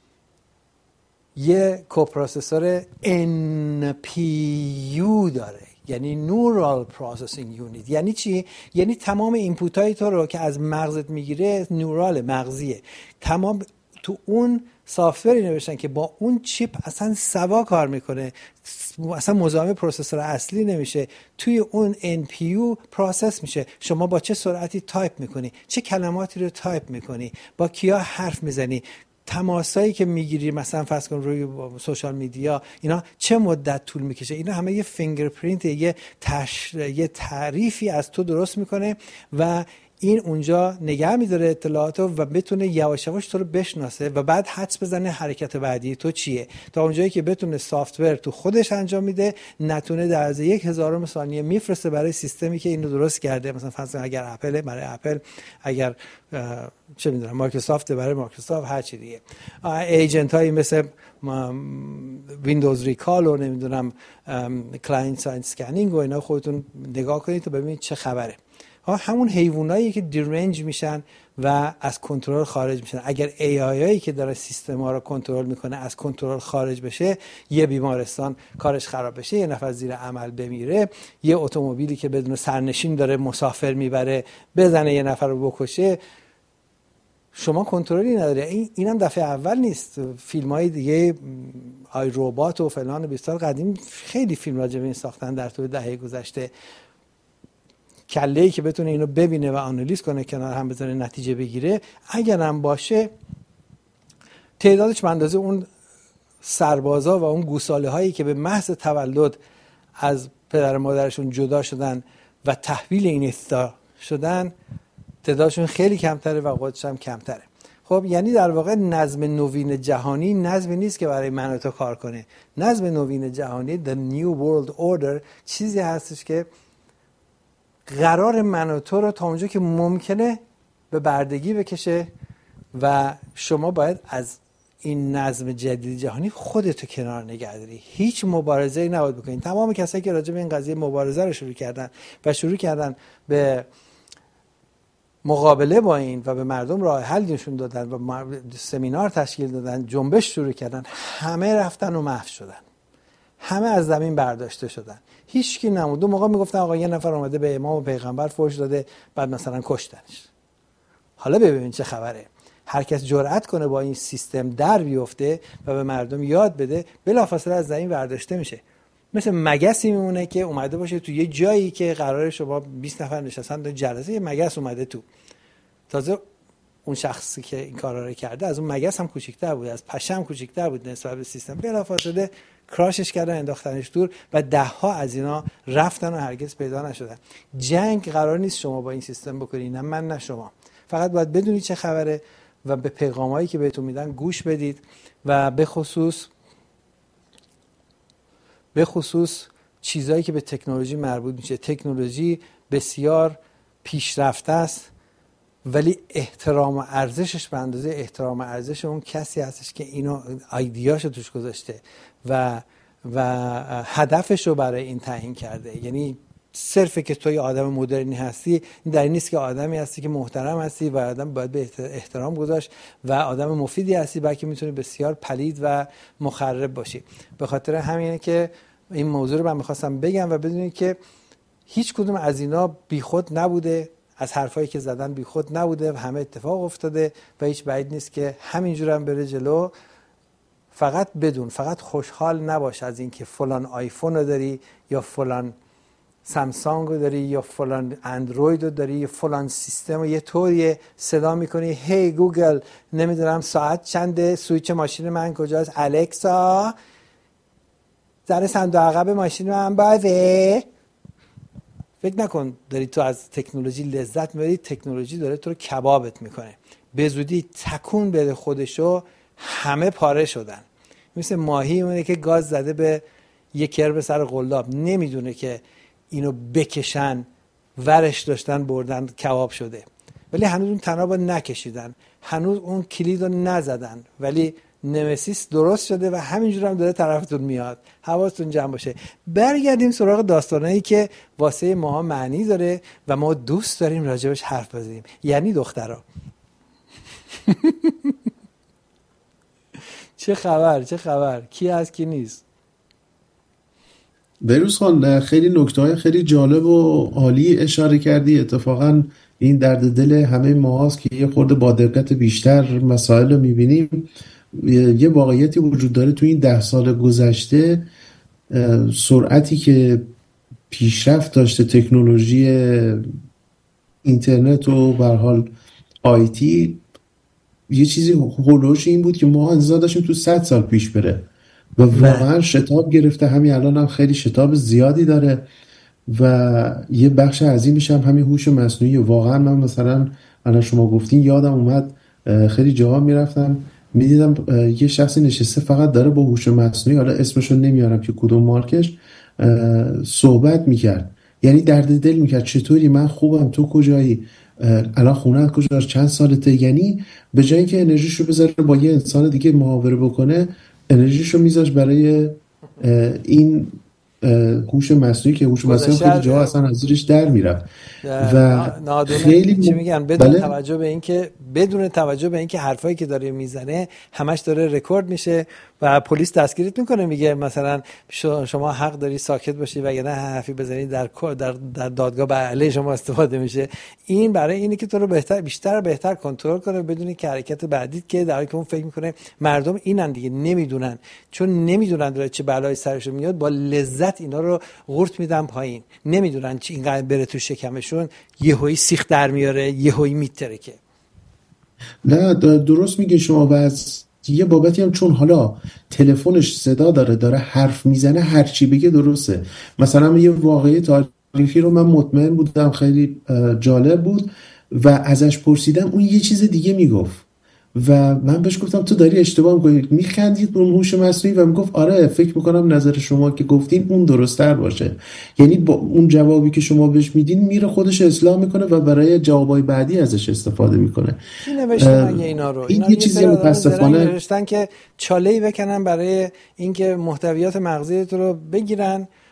یه کوپروسسور NPU داره، یعنی Neural Processing Unit. یعنی چی؟ یعنی تمام اینپوت های تو رو که از مغزت میگیره نورال مغزیه، تمام تو اون سافتوری نوشتن که با اون چیپ اصلا سوا کار میکنه، اصلا مزاحم پروسسور اصلی نمیشه، توی اون NPU پروسس میشه. شما با چه سرعتی تایپ میکنی، چه کلماتی رو تایپ میکنی، با کیا حرف میزنی، تماسایی که میگیری مثلا فرض کن روی سوشال میدیا، اینا چه مدت طول میکشه. اینا همه یه فینگرپرینت، یه تعریفی از تو درست میکنه و این اونجا نگه میداره اطلاعاتو و بتونه یواش یواش تو رو بشناسه و بعد حدس بزنه حرکت بعدی تو چیه، تا اونجایی که بتونه سافتور تو خودش انجام میده، نتونه در از 1/1000 ثانیه میفرسته برای سیستمی که اینو درست کرده. مثلا فرض کن اگر اپل برای اپل، اگر چه میدونم مایکروسافت برای مایکروسافت، هر چی دیگه. ایجنت هایی مثل ویندوز ریکال و نمیدونم کلاینت ساید اسکنینگ و اینا خودتون نگاه کنید تا ببینید چه خبره. همون حیوانایی که دیرنج میشن و از کنترل خارج میشن. اگر AI که داره سیستما رو کنترل میکنه از کنترل خارج بشه، یه بیمارستان کارش خراب بشه، یه نفر زیر عمل بمیره، یه اتومبیلی که بدون سرنشین داره مسافر میبره بزنه یه نفر رو بکشه، شما کنترلی نداره. اینم دفعه اول نیست. فیلم‌های دیگه آی ربات و فلان 20 سال قدیم خیلی فیلم راجع به این ساختن در طول دهه گذشته. کله‌ای که بتونه اینو ببینه و آنالیز کنه، کنار هم بذاره، نتیجه بگیره، اگر هم باشه تعدادش به اندازه اون سربازا و اون گوساله هایی که به محض تولد از پدر و مادرشون جدا شدن و تحویل این استا شدن، تعدادشون خیلی کمتره و قدرتش هم کمتره. خب یعنی در واقع نظم نوین جهانی نظمی نیست که برای من و تو کار کنه. نظم نوین جهانی The New World Order چیزی هستش که قرار من و تو رو تا اونجا که ممکنه به بردگی بکشه و شما باید از این نظم جدید جهانی خودتو کنار نگه داری. هیچ مبارزه‌ای نباید بکنین. تمام کسایی که راجع به این قضیه مبارزه رو شروع کردن و شروع کردن به مقابله با این و به مردم راه حل نشون دادن و سمینار تشکیل دادن، جنبش شروع کردن، همه رفتن و محو شدن، همه از زمین برداشته شدن، هیچ کی نموند. اون موقع میگفتن آقا یه نفر اومده به امام و پیغمبر فحش داده بعد مثلا کشتنش. حالا ببین چه خبره. هر کس جرأت کنه با این سیستم در بیفته و به مردم یاد بده، بلافاصله از زمین برداشته میشه. مثل مگسی میمونه که اومده باشه تو یه جایی که قراره شما 20 نفر نشستن در جلسه، یه مگس اومده تو. تازه اون شخصی که این کارا رو کرده از اون مگس هم کوچیک‌تر بود، از پشه هم کوچیک‌تر بود نسبت به سیستم. بلافاصله کراشش کردن، انداختنش دور و ده‌ها از اینا رفتن و هرگز پیدا نشدن. جنگ قرار نیست شما با این سیستم بکنی، نه من نه شما. فقط باید بدونید چه خبره و به پیغامایی که بهتون میدن گوش بدید و به خصوص چیزایی که به تکنولوژی مربوط میشه. تکنولوژی بسیار پیشرفته است ولی احترام و ارزشش به اندازه احترام و ارزش اون کسی هستش که اینو ایدیاشو توش گذاشته و هدفش رو برای این تعیین کرده. یعنی صرفه که توی آدم مدرنی هستی در این نیست که آدمی هستی که محترم هستی و آدم باید به احترام گذاشت و آدم مفیدی هستی، بلکه میتونی بسیار پلید و مخرب باشی. به خاطر همینه که این موضوع رو من میخواستم بگم و بدونید که هیچ کدوم از اینا بیخود نبوده، از حرفایی که زدن بیخود نبوده و همه اتفاق افتاده و هیچ بعید نیست که همینجور هم بره جلو. فقط خوشحال نباش از اینکه فلان آیفون رو داری یا فلان سامسونگ رو داری یا فلان اندروید رو داری یا فلان سیستم رو یه طوری صدا میکنی هی گوگل نمیدونم ساعت چنده، سویچ ماشین من کجاست، الکسا در صندوق عقب ماشین من بازه. فکر نکن داری تو از تکنولوژی لذت میبری، تکنولوژی داره تو رو کبابت میکنه. به زودی تکون بده خودشو، همه پاره شدن. مثل ماهی اونه که گاز زده به یه کرب سر قلاب، نمیدونه که اینو بکشن، ورش داشتن بردن کباب شده، ولی هنوز اون تنابو نکشیدن، هنوز اون کلید رو نزدن، ولی نمسیس درست شده و همینجور هم داره طرفتون میاد. حواستون جمع باشه. برگردیم سراغ داستانایی که واسه ما معنی داره و ما دوست داریم راجبش حرف بزنیم، یعنی دخترها. چه خبر کی هست کی نیست؟ بروز خان، خیلی نکته‌های خیلی جالب و عالی اشاره کردی. اتفاقا این درد دل همه ما هست که یه خورده با دقت بیشتر مسائل رو میبینیم. یه واقعیتی وجود داره تو این 10 سال گذشته، سرعتی که پیشرفت داشته تکنولوژی اینترنت و به هر حال آیتی، یه چیزی هولوش این بود که ما انتظار داشتیم تو 100 سال پیش بره و واقعا شتاب گرفته. همین الان هم خیلی شتاب زیادی داره و یه بخش عظیمش هم همین هوش مصنوعی. واقعا من مثلا الان شما گفتین یادم اومد خیلی جاها میرفتم میدیدم یه شخصی نشسته فقط داره با هوش مصنوعی، حالا اسمشو نمیارم که کدوم مارکش، صحبت میکرد. یعنی درد دل میکرد چطوری، من خوبم، تو کجایی، الان خونه کجاست، چند سالته. یعنی به جای اینکه انرژیشو بذاره با یه انسان دیگه محاوره بکنه، انرژیشو میذاش برای این هوش مصنوعی که هوش مصنوعی خیلی جاها اصلا از زیرش در میرفت و خیلی چی میگن بدون توجه به اینکه حرفایی که داره میزنه همش داره رکورد میشه و پلیس دستگیرت میکنه، میگه مثلا شما حق داری ساکت باشی و یا نه حرفی بزنی در دادگاه به علیه شما استفاده میشه. این برای اینه که تو رو بهتر کنترل کنه بدونی که حرکت بعدیت که در حالی که اون فکر میکنه مردم اینن دیگه نمیدونن، چون نمیدونن داره چه بلایی سرشون میاد، با لذت اینا رو قورت میدن پایین، نمیدونن چی اینقدر بره تو شکمشون، یهویی سیخ در میاره، یهویی میترکه. نه درست میگه شما. و از یه بابتی هم چون حالا تلفنش صدا داره حرف میزنه، هر چی بگه درسته. مثلا یه واقعه تاریخی رو من مطمئن بودم خیلی جالب بود و ازش پرسیدم، اون یه چیز دیگه میگفت و من بهش گفتم تو داری اشتباه میکنی. میخندید به اون هوش مصنوعی و میگفت آره فکر میکنم نظر شما که گفتین اون درست‌تر باشه. یعنی با اون جوابی که شما بهش میدین میره خودش اصلاح میکنه و برای جوابای بعدی ازش استفاده میکنه. کی نوشته مگه اینا رو؟ این یه چیزی متاسفانه نوشتن که چاله‌ای بکنن برای اینکه محتویات مغزی تو رو بگیرن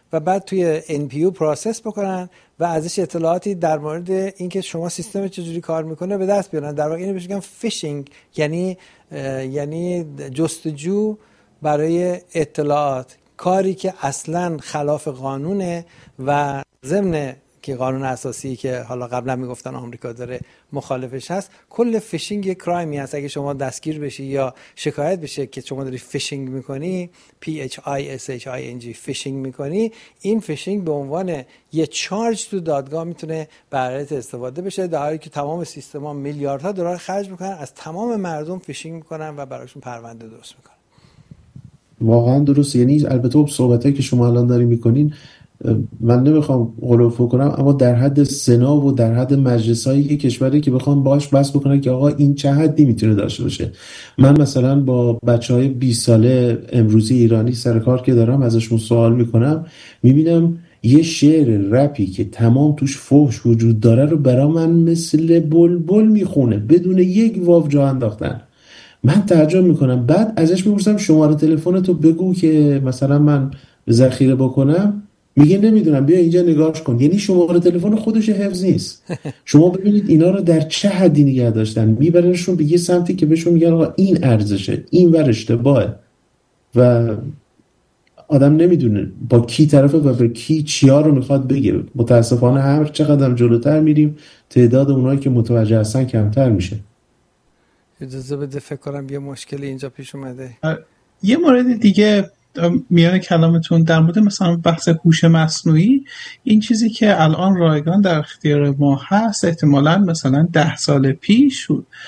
و بعد توی NPU پروسس بکنن و ازش اطلاعاتی در مورد اینکه شما سیستم چجوری کار میکنه به دست بیارن. در واقع اینو بهش میگن فیشینگ، یعنی جستجو برای اطلاعات، کاری که اصلا خلاف قانونه و ضمن که قانون اساسی که حالا قبلا میگفتن آمریکا داره مخالفش هست. کل فیشینگ یک کرایمی هست. اگه شما دستگیر بشی یا شکایت بشه که شما داری فیشینگ میکنی، PHISHING فیشینگ میکنی، این فیشینگ به عنوان یه چارج تو دادگاه میتونه برایت استفاده بشه، در حالی که تمام سیستما میلیاردها دلار خرج میکنن از تمام مردم فیشینگ میکنن و براشون پرونده درست میکنن. واقعا درست. یعنی البته صحبتایی که شما الان داری میکنین من نمیخوام غلوف کنم، اما در حد سنا و در حد مجلس‌های کشوری که بخوام باهاش بحث بکنن که آقا این چه حدی میتونه داشته باشه. من مثلا با بچهای 20 ساله امروزی ایرانی سر کار که دارم ازشون سوال میکنم، میبینم یه شعر رپی که تمام توش فحش وجود داره رو برا من مثل بلبل میخونه بدون یک واو جا انداختن. من تعجب میکنم. بعد ازش میپرسم شماره تلفنتو بگو که مثلا من ذخیره بکنم، میگه نمیدونم بیا اینجا نگاهش کن. یعنی شماره تلفن خودش حفظ نیست. شما ببینید اینا رو در چه حدی نگه داشتن، میبرنشون به یه سمتی که بهشون میگن آقا این ارزشه، این ور اشتباهه و آدم نمیدونه با کی طرفه و به کی چیا رو میخواد بگه. متاسفانه هر چقدر جلوتر میریم تعداد اونایی که متوجه هستن کمتر میشه. اجازه بده فکر کنم یه مشکلی اینجا پیش اومده. یه مورد دیگه میان کلامتون در مورد مثلا بحث هوش مصنوعی، این چیزی که الان رایگان در اختیار ما هست احتمالاً مثلا 10 سال پیش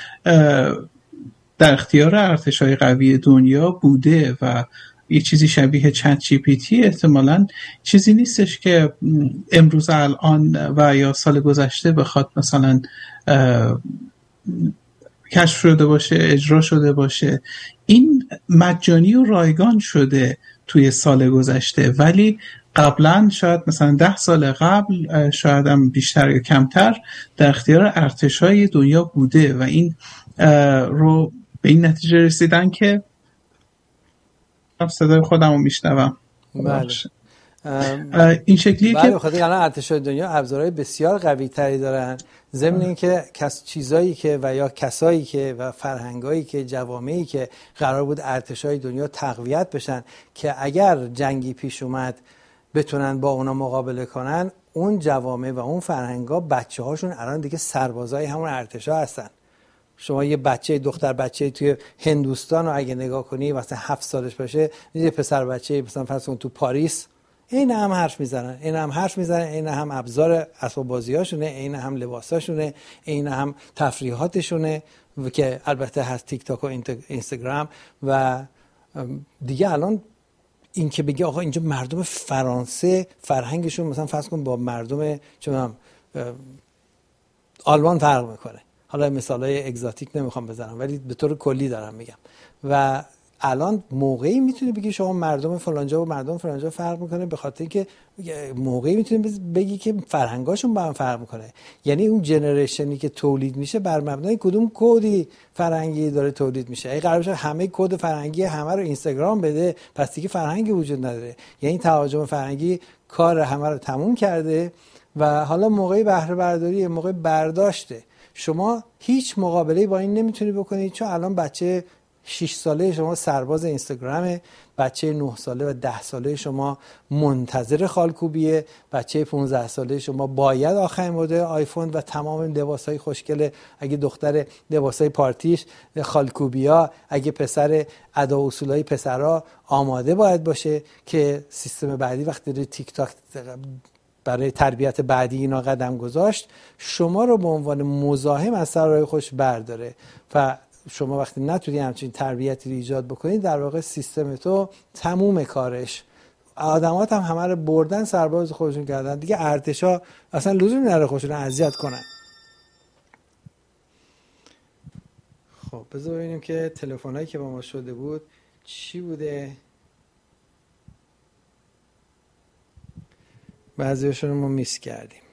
در اختیار ارتش‌های قوی دنیا بوده و یه چیزی شبیه چت جی پی تی احتمالاً چیزی نیستش که امروز الان و یا سال گذشته بخواد مثلا کشف شده باشه، اجرا شده باشه. این مجانی و رایگان شده توی سال گذشته، ولی قبلا شاید مثلا 10 سال قبل شاید هم بیشتر یا کمتر در اختیار ارتش‌های دنیا بوده و این رو به این نتیجه رسیدن که صدای خودم رو میشنوم. بله. این شکلیه بله، که بخاطر الان ارتش‌های دنیا ابزارهای بسیار قوی تری دارن، ضمن اینکه چیزایی که و یا کسایی که و فرهنگایی که جوامعی که قرار بود ارتش‌های دنیا تقویت بشن که اگر جنگی پیش اومد بتونن با اونا مقابله کنن، اون جوامع و اون فرهنگا بچه‌هاشون الان دیگه سربازای همون ارتش‌ها هستن. شما یه بچه دختر بچه توی هندوستان رو اگه نگاه کنی مثلا 7 سالش باشه، یه پسر بچه مثلا فرض کن تو پاریس، این هم حرف میزنن، این هم ابزار اسباب بازیاشونه، این هم لباساشونه، این هم تفریحاتشونه که البته هست تیک تاک و اینستاگرام. و دیگه الان این که بگی آقا اینجا مردم فرانسه فرهنگشون مثلا فرض کن با مردم چون آلمان فرق میکنه، حالا مثالای اگزاتیک نمیخوام بزنم ولی به طور کلی دارم میگم. و الان موقعی میتونی بگی شما مردم فلانجا و مردم فلانجا فرق میکنه، به خاطر اینکه موقعی میتونی بگی که فرهنگاشون با هم فرق میکنه. یعنی اون جنریشنی که تولید میشه بر مبنای کدوم کدی فرهنگی داره تولید میشه. اگه قرار باشه همه کد فرهنگی همه رو اینستاگرام بده، پس دیگه فرهنگی وجود نداره. یعنی تهاجم فرهنگی کار همه رو تموم کرده و حالا موقعی بهره برداری، موقع برداشته. شما هیچ مقابله‌ای با این نمیتونی بکنید، چون الان بچه 6 ساله شما سرباز اینستاگرامه، بچه 9 ساله و 10 ساله شما منتظر خالکوبیه، بچه 15 ساله شما باید آخرین مدل آیفون و تمام لباسای خوشگل، اگه دختر لباسای پارتیش خالکوبیا، اگه پسر ادا و اصولای پسرا آماده باید باشه که سیستم بعدی وقتی داره تیک تاک برای تربیت بعدی اینا قدم گذاشت، شما رو به عنوان مزاحم از سر راه خوش برداره. و شما وقتی نتونی همچین تربیتی رو ایجاد بکنید، در واقع سیستم تو تموم کارش. آدمات هم همه رو بردن سرباز خودشون کردن دیگه. ارتشا اصلا لزومی نداره خودشون اذیت کنن. خب بذار ببینیم که تلفنایی که با ما شده بود چی بوده. بعضیاشون رو ما میس کردیم.